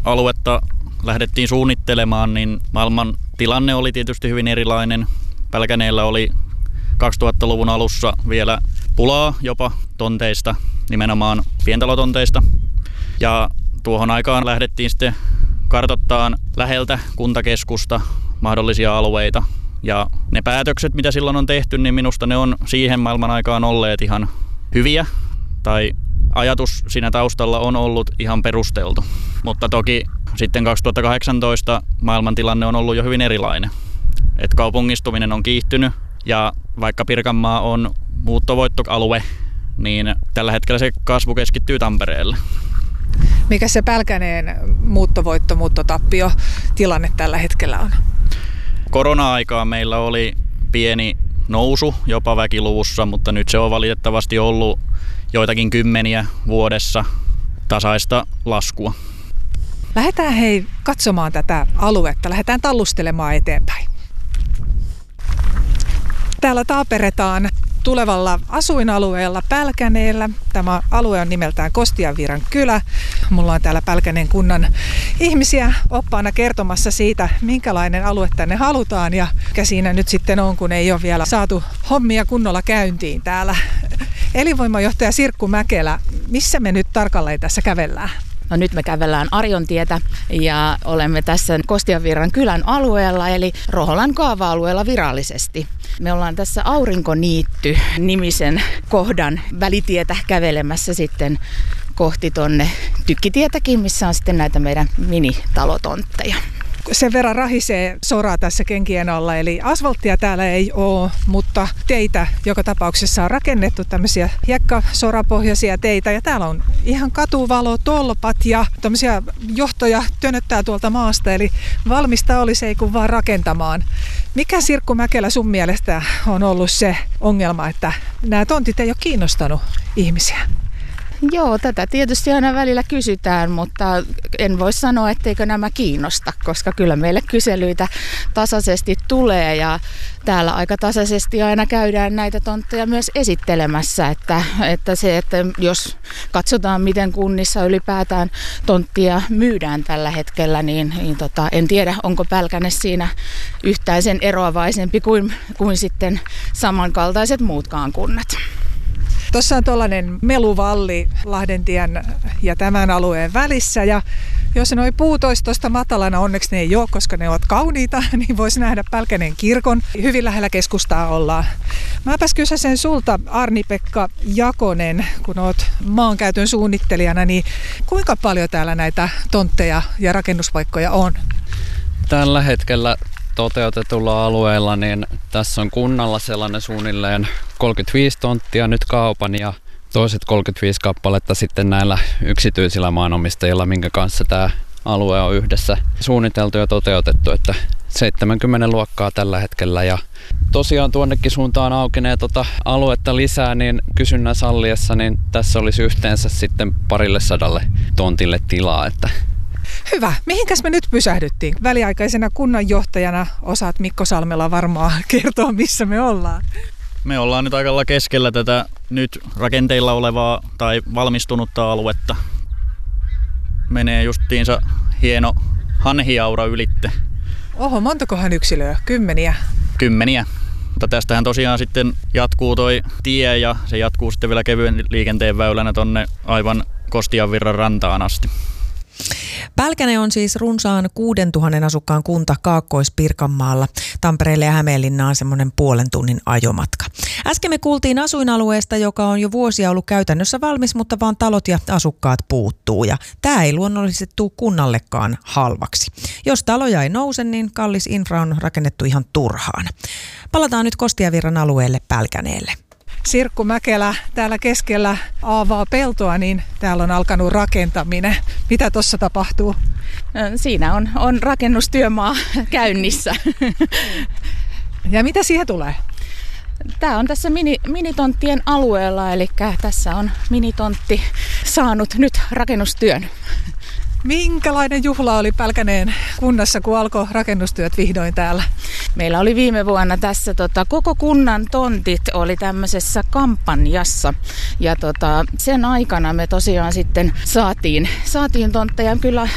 aluetta lähdettiin suunnittelemaan, niin maailman tilanne oli tietysti hyvin erilainen. Pälkäneellä oli 2000-luvun alussa vielä pulaa jopa tonteista, nimenomaan pientalotonteista. Ja tuohon aikaan lähdettiin sitten kartoittamaan läheltä kuntakeskusta mahdollisia alueita. Ja ne päätökset, mitä silloin on tehty, niin minusta ne on siihen maailman aikaan olleet ihan hyviä. Tai ajatus siinä taustalla on ollut ihan perusteltu. Mutta toki sitten 2018 maailmantilanne on ollut jo hyvin erilainen. Et kaupungistuminen on kiihtynyt ja vaikka Pirkanmaa on muuttovoittoalue, niin tällä hetkellä se kasvu keskittyy Tampereelle. Mikä se Pälkäneen muuttotappio tilanne tällä hetkellä on? Korona-aikaan meillä oli pieni nousu jopa väkiluvussa, mutta nyt se on valitettavasti ollut joitakin kymmeniä vuodessa tasaista laskua. Lähdetään katsomaan tätä aluetta, lähdetään tallustelemaan eteenpäin. Täällä taaperetaan tulevalla asuinalueella Pälkäneellä. Tämä alue on nimeltään Kostianvirran kylä. Mulla on täällä Pälkäneen kunnan ihmisiä oppaana kertomassa siitä, minkälainen alue tänne halutaan ja mikä siinä nyt sitten on, kun ei ole vielä saatu hommia kunnolla käyntiin täällä. Elinvoimajohtaja Sirkku Mäkelä, missä me nyt tarkalleen tässä kävellään? No nyt me kävellään Arjontietä ja olemme tässä Kostianvirran kylän alueella eli Roholan kaava-alueella virallisesti. Me ollaan tässä Aurinkoniitty-nimisen kohdan välitietä kävelemässä sitten kohti tonne Tykkitietäkin, missä on sitten näitä meidän minitalotontteja. Sen verran rahisee soraa tässä kenkien alla, eli asfalttia täällä ei ole, mutta teitä joka tapauksessa on rakennettu, tämmöisiä hiekkasorapohjaisia teitä, ja täällä on ihan katuvalo, tolpat ja tämmöisiä johtoja tönöttää tuolta maasta, eli valmista olisi ei kun vaan rakentamaan. Mikä Sirkku Mäkelä sun mielestä on ollut se ongelma, että nämä tontit ei ole kiinnostanut ihmisiä? Joo, tätä tietysti aina välillä kysytään, mutta en voi sanoa, etteikö nämä kiinnosta, koska kyllä meille kyselyitä tasaisesti tulee ja täällä aika tasaisesti aina käydään näitä tontteja myös esittelemässä, että jos katsotaan, miten kunnissa ylipäätään tonttia myydään tällä hetkellä, niin en tiedä, onko Pälkäne siinä yhtään sen eroavaisempi kuin sitten samankaltaiset muutkaan kunnat. Tuossa on tuollainen meluvalli Lahdentien ja tämän alueen välissä ja jos noi puut olisi tuosta matalana, onneksi ne ei ole, koska ne ovat kauniita, niin voisi nähdä Pälkäneen kirkon. Hyvin lähellä keskustaa ollaan. Mäpäs kysäsen sulta, Arni-Pekka Jakonen, kun olet maankäytön suunnittelijana, niin kuinka paljon täällä näitä tontteja ja rakennuspaikkoja on? Tällä hetkellä toteutetulla alueella, niin tässä on kunnalla sellainen suunnilleen 35 tonttia nyt kaupan ja toiset 35 kappaletta sitten näillä yksityisillä maanomistajilla, minkä kanssa tämä alue on yhdessä suunniteltu ja toteutettu, että 70 luokkaa tällä hetkellä ja tosiaan tuonnekin suuntaan aukenee aluetta lisää, niin kysynnän salliessa, niin tässä olisi yhteensä sitten 200 tontille tilaa, että hyvä. Mihinkäs me nyt pysähdyttiin? Väliaikaisena kunnanjohtajana osaat Mikko Salmela varmaan kertoa, missä me ollaan. Me ollaan nyt aika keskellä tätä nyt rakenteilla olevaa tai valmistunutta aluetta. Menee justiinsa hieno hanhiaura ylitte. Oho, montakohan yksilöä? 10? 10. Mutta tästähän tosiaan sitten jatkuu toi tie ja se jatkuu sitten vielä kevyen liikenteen väylänä tonne aivan Kostianvirran rantaan asti. Pälkäne on siis runsaan 6000 asukkaan kunta Kaakkois-Pirkanmaalla. Tampereelle ja Hämeenlinnaan semmoinen 0,5 tunnin ajomatka. Äsken me kuultiin asuinalueesta, joka on jo vuosia ollut käytännössä valmis, mutta vaan talot ja asukkaat puuttuu. Ja tämä ei luonnollisesti tule kunnallekaan halvaksi. Jos taloja ei nouse, niin kallis infra on rakennettu ihan turhaan. Palataan nyt Kostianvirran alueelle Pälkäneelle. Sirkku Mäkelä täällä keskellä aavaa peltoa, niin täällä on alkanut rakentaminen. Mitä tuossa tapahtuu? Siinä on rakennustyömaa käynnissä. Ja mitä siihen tulee? Tämä on tässä minitonttien alueella, eli tässä on minitontti saanut nyt rakennustyön. Minkälainen juhla oli Pälkäneen kunnassa, kun alkoi rakennustyöt vihdoin täällä? Meillä oli viime vuonna tässä koko kunnan tontit oli tämmöisessä kampanjassa. Ja sen aikana me tosiaan sitten saatiin tontteja. Kyllä